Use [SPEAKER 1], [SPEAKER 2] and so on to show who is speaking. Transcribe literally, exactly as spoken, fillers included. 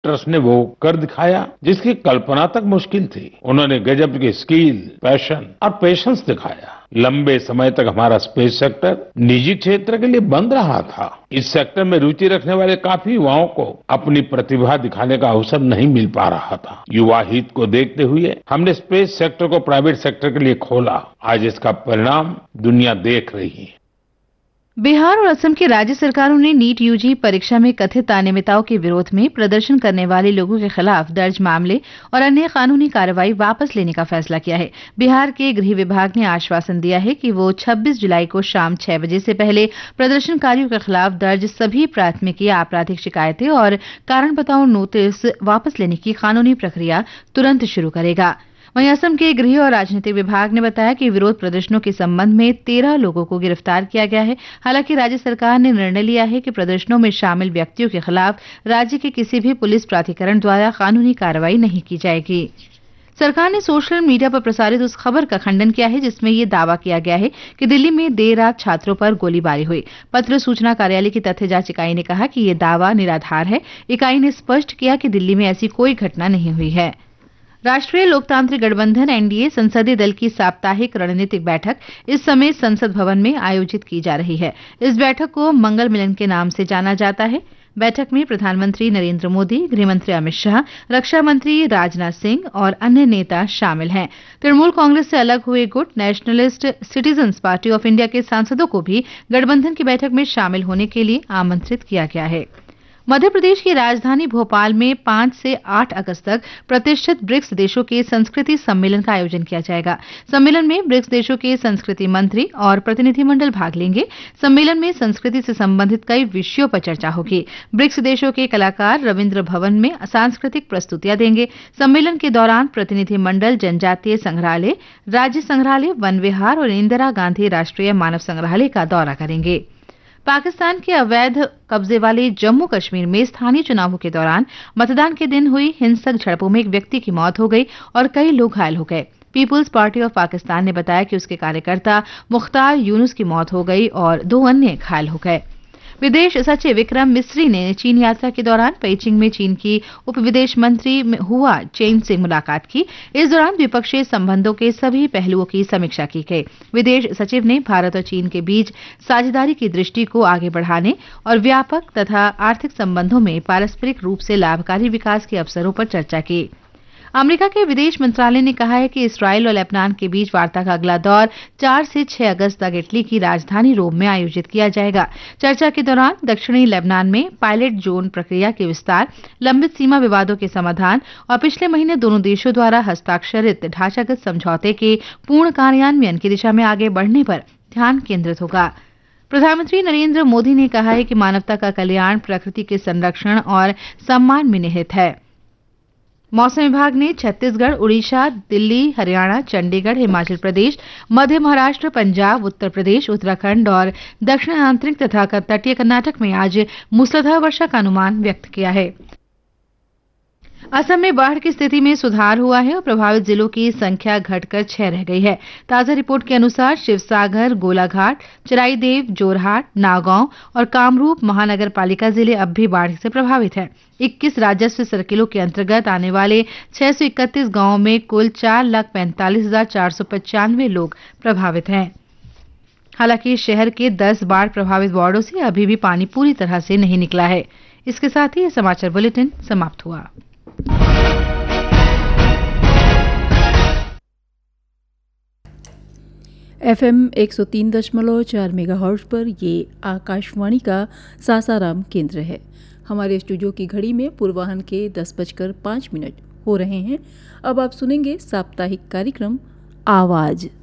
[SPEAKER 1] Trust ने वो कर दिखाया जिसकी कल्पना तक मुश्किल थी। उन्होंने गजब की स्किल, पैशन और पेशेंस दिखाया। लंबे समय तक हमारा स्पेस सेक्टर निजी क्षेत्र के लिए बंद रहा था। इस सेक्टर में रुचि रखने वाले काफी युवाओं को अपनी प्रतिभा दिखाने का अवसर नहीं मिल पा रहा था। युवा हित को देखते हुए हमने स्पेस सेक्टर को प्राइवेट सेक्टर के लिए खोला। आज इसका परिणाम दुनिया देख रही है।
[SPEAKER 2] बिहार और असम की राज्य सरकारों ने नीट यूजी परीक्षा में कथित अनियमितताओं के विरोध में प्रदर्शन करने वाले लोगों के खिलाफ दर्ज मामले और अन्य कानूनी कार्रवाई वापस लेने का फैसला किया है। बिहार के गृह विभाग ने आश्वासन दिया है कि वो छब्बीस जुलाई को शाम छह बजे से पहले प्रदर्शनकारियों के खिलाफ दर्ज सभी प्राथमिकी आपराधिक शिकायतें और कारण बताओ नोटिस वापस लेने की कानूनी प्रक्रिया तुरंत शुरू करेगा। वहीं असम के गृह और राजनीतिक विभाग ने बताया कि विरोध प्रदर्शनों के संबंध में तेरह लोगों को गिरफ्तार किया गया है। हालांकि राज्य सरकार ने निर्णय लिया है कि प्रदर्शनों में शामिल व्यक्तियों के खिलाफ राज्य के किसी भी पुलिस प्राधिकरण द्वारा कानूनी कार्रवाई नहीं की जाएगी। सरकार ने सोशल मीडिया पर प्रसारित उस खबर का खंडन किया है जिसमें यह दावा किया गया है कि दिल्ली में देर रात छात्रों पर गोलीबारी हुई। पत्र सूचना कार्यालय की तथ्य जांच इकाई ने कहा कि यह दावा निराधार है। इकाई ने स्पष्ट किया कि दिल्ली में ऐसी कोई घटना नहीं हुई है। राष्ट्रीय लोकतांत्रिक गठबंधन एनडीए संसदीय दल की साप्ताहिक रणनीतिक बैठक इस समय संसद भवन में आयोजित की जा रही है। इस बैठक को मंगल मिलन के नाम से जाना जाता है। बैठक में प्रधानमंत्री नरेंद्र मोदी, गृहमंत्री अमित शाह, रक्षा मंत्री राजनाथ सिंह और अन्य नेता शामिल हैं। तृणमूल कांग्रेस से अलग हुए गुट nationalist citizens party of India के सांसदों को भी गठबंधन की बैठक में शामिल होने के लिए आमंत्रित किया गया है। मध्य प्रदेश की राजधानी भोपाल में पांच से आठ अगस्त तक प्रतिष्ठित ब्रिक्स देशों के संस्कृति सम्मेलन का आयोजन किया जाएगा। सम्मेलन में ब्रिक्स देशों के संस्कृति मंत्री और प्रतिनिधिमंडल भाग लेंगे। सम्मेलन में संस्कृति से संबंधित कई विषयों पर चर्चा होगी। ब्रिक्स देशों के कलाकार रविंद्र भवन में सांस्कृतिक प्रस्तुतियां देंगे। सम्मेलन के दौरान प्रतिनिधिमंडल जनजातीय संग्रहालय, राज्य संग्रहालय, वन विहार और इंदिरा गांधी राष्ट्रीय मानव संग्रहालय का दौरा करेंगे। पाकिस्तान के अवैध कब्जे वाले जम्मू कश्मीर में स्थानीय चुनावों के दौरान मतदान के दिन हुई हिंसक झड़पों में एक व्यक्ति की मौत हो गई और कई लोग घायल हो गए। पीपुल्स पार्टी ऑफ पाकिस्तान ने बताया कि उसके कार्यकर्ता मुख्तार यूनुस की मौत हो गई और दो अन्य घायल हो गए। विदेश सचिव विक्रम मिस्री ने चीन यात्रा के दौरान पेइचिंग में चीन की उप विदेश मंत्री हुआ चेन से मुलाकात की। इस दौरान द्विपक्षीय संबंधों के सभी पहलुओं की समीक्षा की गई। विदेश सचिव ने भारत और चीन के बीच साझेदारी की दृष्टि को आगे बढ़ाने और व्यापक तथा आर्थिक संबंधों में पारस्परिक रूप से लाभकारी विकास के अवसरों पर चर्चा की। अमेरिका के विदेश मंत्रालय ने कहा है कि इसराइल और लेबनान के बीच वार्ता का अगला दौर चार से छह अगस्त तक इटली की राजधानी रोम में आयोजित किया जाएगा। चर्चा के दौरान दक्षिणी लेबनान में पायलट जोन प्रक्रिया के विस्तार, लंबित सीमा विवादों के समाधान और पिछले महीने दोनों देशों द्वारा हस्ताक्षरित ढांचागत समझौते के पूर्ण कार्यान्वयन की दिशा में आगे बढ़ने पर ध्यान केंद्रित होगा। प्रधानमंत्री नरेंद्र मोदी ने कहा है कि मानवता का कल्याण प्रकृति के संरक्षण और सम्मान में निहित है। मौसम विभाग ने छत्तीसगढ़, उड़ीसा, दिल्ली, हरियाणा, चंडीगढ़, हिमाचल प्रदेश, मध्य महाराष्ट्र, पंजाब, उत्तर प्रदेश, उत्तराखंड और दक्षिण आंतरिक तथा तटीय कर्नाटक में आज मूसलाधार वर्षा का अनुमान व्यक्त किया है। असम में बाढ़ की स्थिति में सुधार हुआ है और प्रभावित जिलों की संख्या घटकर छह रह गई है। ताजा रिपोर्ट के अनुसार शिवसागर, गोलाघाट, चराईदेव, जोरहाट, नागौर और कामरूप महानगर पालिका जिले अब भी बाढ़ से प्रभावित हैं। इक्कीस राजस्व सर्किलों के अंतर्गत आने वाले छह सौ इकतीस गांवों में कुल चार लाख पैंतालीस हजार चार सौ पचानवे लोग प्रभावित हैं। हालांकि शहर के दस बाढ़ प्रभावित वार्डों से अभी भी पानी पूरी तरह से नहीं निकला है। इसके साथ ही यह समाचार बुलेटिन समाप्त हुआ।
[SPEAKER 3] एफएम एक सौ तीन दशमलव चार मेगाहर्ट्ज पर ये आकाशवाणी का सासाराम केंद्र है। हमारे स्टूडियो की घड़ी में पूर्वाह्न के दस बजकर पाँच मिनट हो रहे हैं। अब आप सुनेंगे साप्ताहिक कार्यक्रम आवाज़।